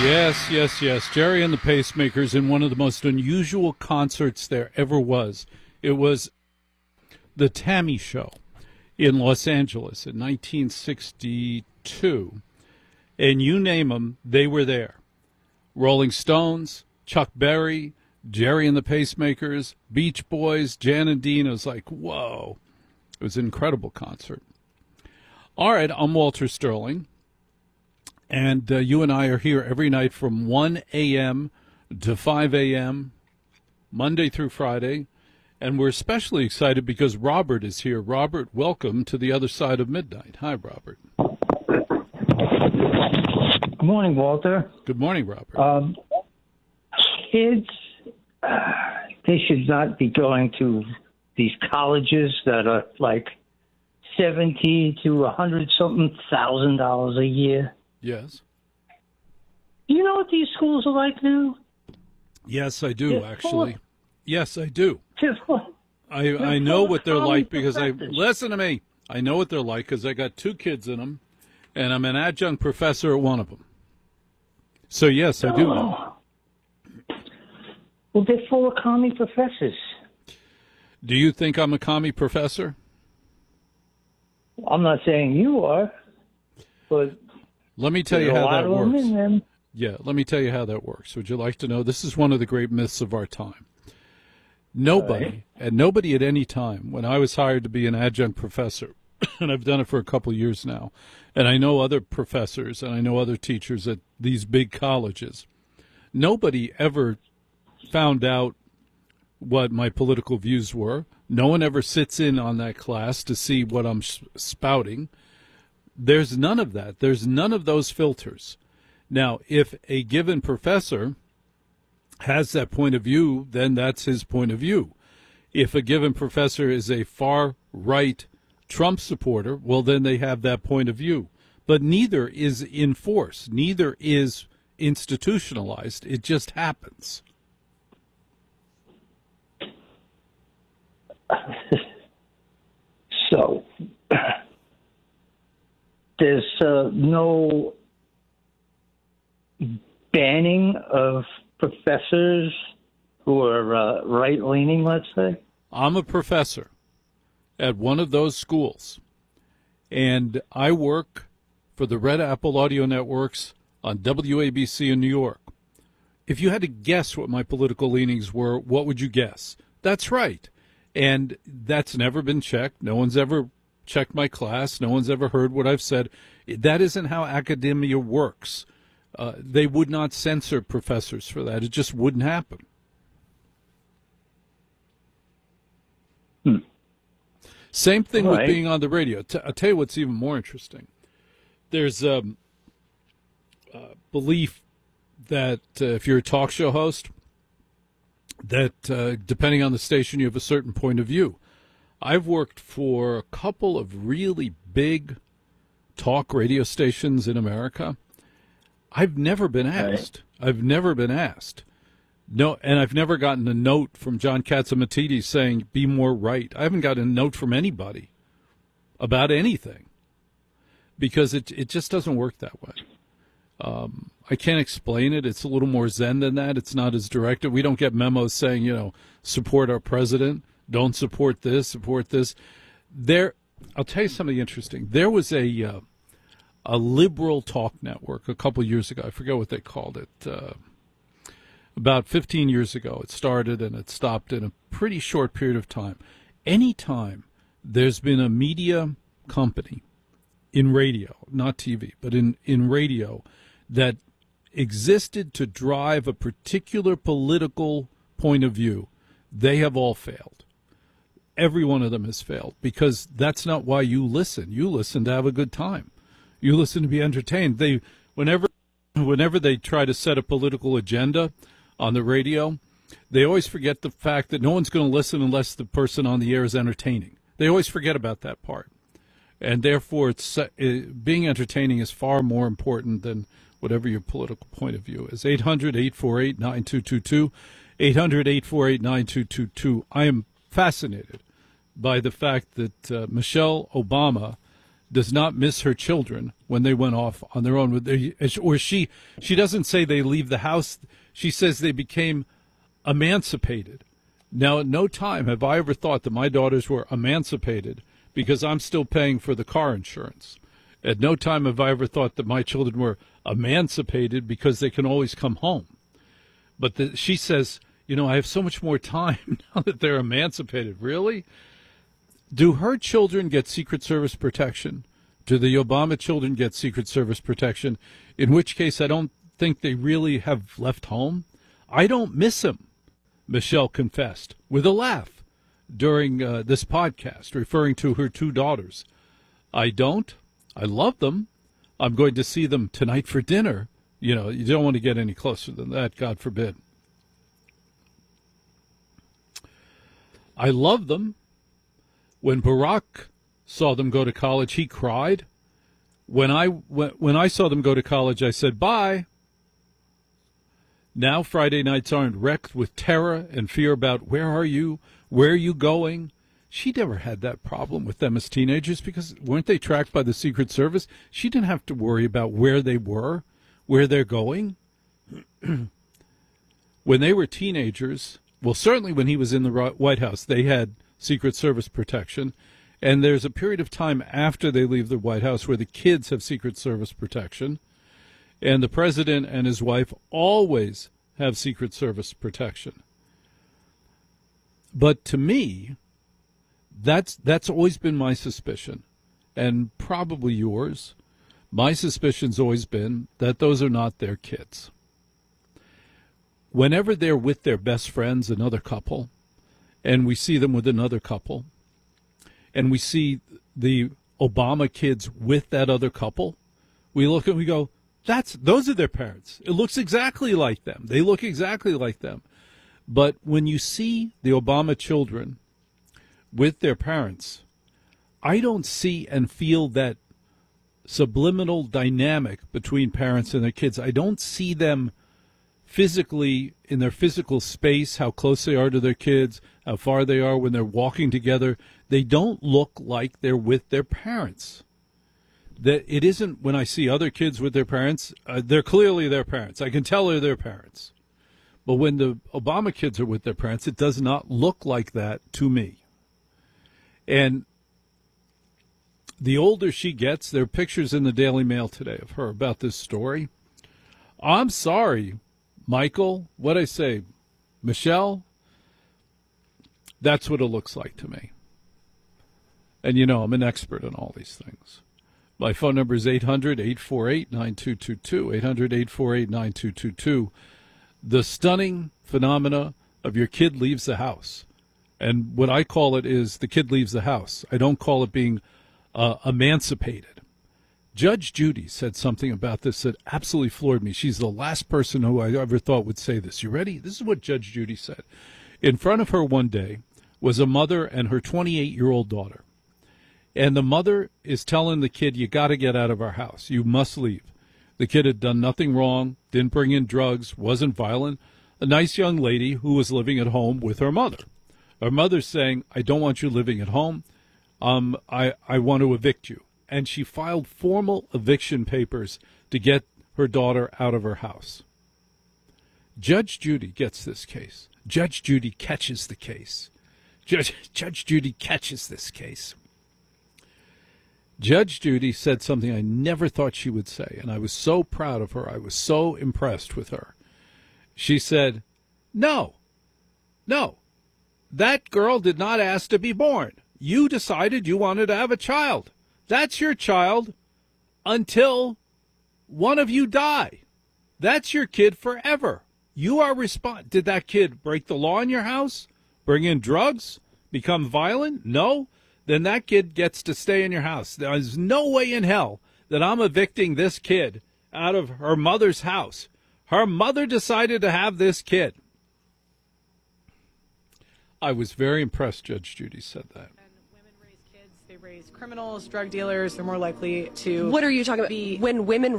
Yes, yes, yes. Jerry and the Pacemakers in one of the most unusual concerts there ever was. It was the Tammy Show in Los Angeles in 1962. And you name them, they were there. Rolling Stones, Chuck Berry, Jerry and the Pacemakers, Beach Boys, Jan and Dean. It was like, whoa. It was an incredible concert. All right, I'm Walter Sterling. And you and I are here every night from 1 a.m. to 5 a.m., Monday through Friday. And we're especially excited because Robert is here. Robert, welcome to the other side of midnight. Hi, Robert. Good morning, Walter. Good morning, Robert. Kids, they should not be going to these colleges that are like $70 to $100-something thousand a year. Yes. Do you know what these schools are like now? Yes, I do, actually. Yes, I do. I know what they're like because listen to me. I know what they're like because I got two kids in them, and I'm an adjunct professor at one of them. So, yes, I do know. Well, they're full of commie professors. Do you think I'm a commie professor? I'm not saying you are, but let me tell you how that works. Them. Yeah, let me tell you how that works. Would you like to know? This is one of the great myths of our time. Nobody at any time, when I was hired to be an adjunct professor, and I've done it for a couple of years now, and I know other professors and I know other teachers at these big colleges, nobody ever found out what my political views were. No one ever sits in on that class to see what I'm spouting. There's none of that. There's none of those filters. Now, if a given professor has that point of view, then that's his point of view. If a given professor is a far-right Trump supporter, well, then they have that point of view. But neither is in force. Neither is institutionalized. It just happens. So, there's no banning of professors who are right-leaning, let's say? I'm a professor at one of those schools, and I work for the Red Apple Audio Networks on WABC in New York. If you had to guess what my political leanings were, what would you guess? That's right. And that's never been checked. No one's ever checked my class. No one's ever heard what I've said. That isn't how academia works. They would not censor professors for that. It just wouldn't happen. Same thing with being on the radio. I'll tell you what's even more interesting. There's a belief that if you're a talk show host, that depending on the station, you have a certain point of view. I've worked for a couple of really big talk radio stations in America. I've never been asked. I've never been asked. No, and I've never gotten a note from John Catsimatidis saying, be more right. I haven't gotten a note from anybody about anything because it just doesn't work that way. I can't explain it. It's a little more zen than that. It's not as directed. We don't get memos saying, support our president. Don't support this, support this. I'll tell you something interesting. There was a liberal talk network a couple years ago. I forget what they called it. About 15 years ago it started, and it stopped in a pretty short period of time. Anytime there's been a media company in radio, not TV, but in radio, that existed to drive a particular political point of view, they have all failed. Every one of them has failed because that's not why you listen. You listen to have a good time. You listen to be entertained. Whenever they try to set a political agenda on the radio, they always forget the fact that no one's going to listen unless the person on the air is entertaining. They always forget about that part. And therefore, being entertaining is far more important than whatever your political point of view is. 800-848-9222, 800-848-9222. I am fascinated by the fact that Michelle Obama does not miss her children when they went off on their own. Or she doesn't say they leave the house. She says they became emancipated. Now, at no time have I ever thought that my daughters were emancipated because I'm still paying for the car insurance. At no time have I ever thought that my children were emancipated because they can always come home. But she says, I have so much more time now that they're emancipated. Really? Do her children get Secret Service protection? Do the Obama children get Secret Service protection? In which case, I don't think they really have left home. I don't miss them, Michelle confessed with a laugh during this podcast, referring to her two daughters. I don't. I love them. I'm going to see them tonight for dinner. You don't want to get any closer than that, God forbid. I love them. When Barack saw them go to college, he cried. When I saw them go to college, I said, bye. Now Friday nights aren't wrecked with terror and fear about where are you, where are you going. She never had that problem with them as teenagers because weren't they tracked by the Secret Service? She didn't have to worry about where they were, where they're going. When they were teenagers, well, certainly when he was in the White House, they had Secret Service protection. And there's a period of time after they leave the White House where the kids have Secret Service protection. And the president and his wife always have Secret Service protection. But to me, that's always been my suspicion, and probably yours. My suspicion's always been that those are not their kids. Whenever they're with their best friends, another couple, and we see them with another couple, and we see the Obama kids with that other couple, we look and we go, those are their parents. It looks exactly like them. They look exactly like them. But when you see the Obama children with their parents, I don't see and feel that subliminal dynamic between parents and their kids. I don't see them physically in their physical space, how close they are to their kids, how far they are when they're walking together. They don't look like they're with their parents. That it isn't when I see other kids with their parents, they're clearly their parents. I can tell they're their parents. But when the Obama kids are with their parents, it does not look like that to me. And the older she gets, there are pictures in the Daily Mail today of her about this story. I'm sorry, Michael, what'd I say? Michelle? That's what it looks like to me. And I'm an expert on all these things. My phone number is 800-848-9222, 800-848-9222. The stunning phenomena of your kid leaves the house. And what I call it is the kid leaves the house. I don't call it being emancipated. Judge Judy said something about this that absolutely floored me. She's the last person who I ever thought would say this. You ready? This is what Judge Judy said. In front of her one day was a mother and her 28-year-old daughter. And the mother is telling the kid, you got to get out of our house. You must leave. The kid had done nothing wrong, didn't bring in drugs, wasn't violent. A nice young lady who was living at home with her mother. Her mother's saying, I don't want you living at home. I want to evict you. And she filed formal eviction papers to get her daughter out of her house. Judge Judy gets this case. Judge Judy catches the case. Judge Judy catches this case. Judge Judy said something I never thought she would say, and I was so proud of her. I was so impressed with her. She said, no, that girl did not ask to be born. You decided you wanted to have a child. That's your child until one of you die. That's your kid forever. You are Did that kid break the law in your house? Bring in drugs? Become violent? No? Then that kid gets to stay in your house. There's no way in hell that I'm evicting this kid out of her mother's house. Her mother decided to have this kid. I was very impressed Judge Judy said that. They raise criminals, drug dealers. They're more likely to... What are you talking about? When women